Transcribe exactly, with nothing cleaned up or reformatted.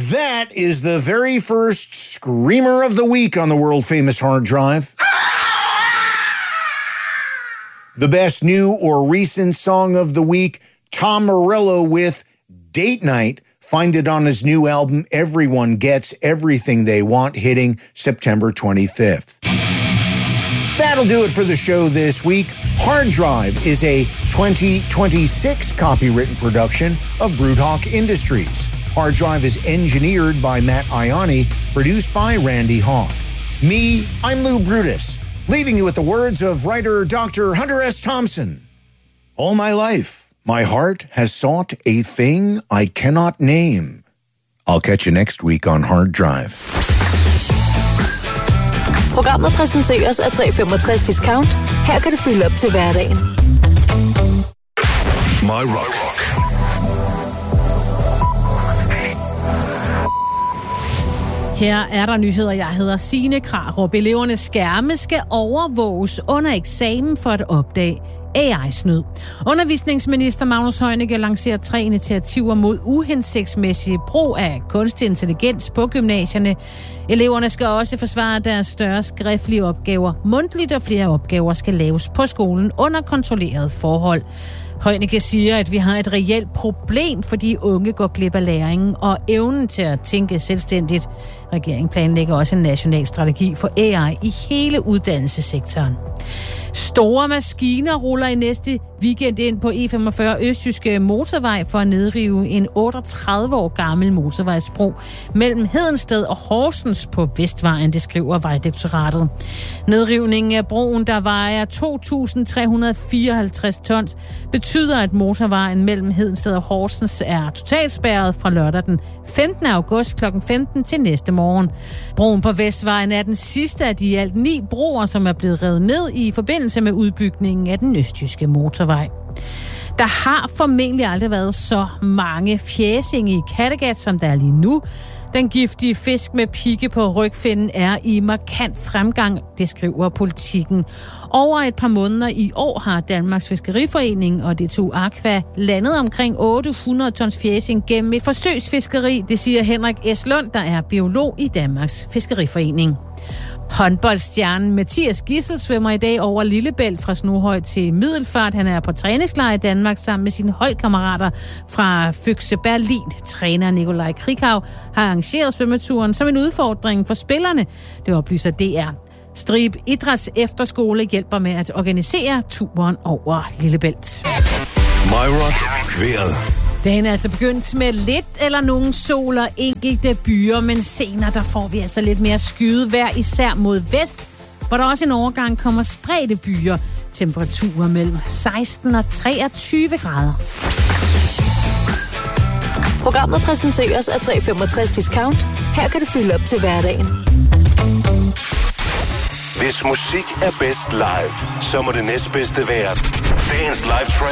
That is the very first Screamer of the Week on the world-famous hard drive. The best new or recent song of the week, Tom Morello with Date Night. Find it on his new album, Everyone Gets Everything They Want, hitting September twenty-fifth. That'll do it for the show this week. Hard Drive is a twenty twenty-six copywritten production of Broodhawk Industries. Hard Drive is engineered by Matt Ioni, produced by Randy Hawk. Me, I'm Lou Brutus, leaving you with the words of writer Doctor Hunter S. Thompson. All my life, my heart has sought a thing I cannot name. I'll catch you next week on Hard Drive. Programmet præsenteres af tre komma femogtres Discount. Her kan du fylde op til hverdagen. My Rock. Her er der nyheder. Jeg hedder Signe Krarup. Elevernes skærme skal overvåges under eksamen for at opdage A I-snyd. Undervisningsminister Magnus Heunicke lancerer tre initiativer mod uhensigtsmæssig brug af kunstig intelligens på gymnasierne. Eleverne skal også forsvare deres større skriftlige opgaver mundtligt, og flere opgaver skal laves på skolen under kontrolleret forhold. Heunicke siger, at vi har et reelt problem, fordi unge går glip af læringen og evnen til at tænke selvstændigt. Regeringen planlægger også en national strategi for A I i hele uddannelsessektoren. Store maskiner ruller i næste weekend ind på E femogfyrre Østjyske Motorvej for at nedrive en otteogtredive år gammel motorvejsbro mellem Hedensted og Horsens på Vestvejen, det skriver Vejdirektoratet. Nedrivningen af broen, der vejer to tusind tre hundrede og fireoghalvtreds tons, betyder, at motorvejen mellem Hedensted og Horsens er totalspærret fra lørdag den femtende august klokken femten til næste morgen. Broen på Vestvejen er den sidste af de i alt ni broer, som er blevet revet ned i forbindelse med udbygningen af den østjyske motorvej. Der har formentlig aldrig været så mange fjæsinge i Kattegat, som der er lige nu. Den giftige fisk med pigge på rygfinnen er i markant fremgang, det skriver Politikken. Over et par måneder i år har Danmarks Fiskeriforening og D to Aqua landet omkring otte hundrede tons fjæsing gennem et forsøgsfiskeri, det siger Henrik S. Lund, der er biolog i Danmarks Fiskeriforening. Håndboldstjernen Mathias Gissel svømmer i dag over Lillebælt fra Snoghøj til Middelfart. Han er på træningslejr i Danmark sammen med sine holdkammerater fra Füchse Berlin. Træner Nikolaj Krikau har arrangeret svømmeturen som en udfordring for spillerne. Det oplyser D R. Strib Idræts Efterskole hjælper med at organisere turen over Lillebælt. My Rock. Vejret. Dagen er altså begyndt med lidt eller nogen sol og enkelte byer, men senere der får vi altså lidt mere skyet vejr, især mod vest, hvor der også en overgang kommer spredte byer. Temperaturer mellem seksten og treogtyve grader. Programmet præsenteres af tre komma femogtres Discount. Her kan du fylde op til hverdagen. Hvis musik er bedst live, så må det næstbedste være dagens live track